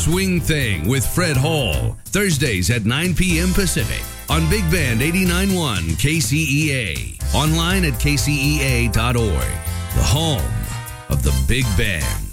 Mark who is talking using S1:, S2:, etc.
S1: Swing Thing with Fred Hall, Thursdays at 9 p.m. Pacific on Big Band 89.1 KCEA. Online at kcea.org, the home of the Big Band.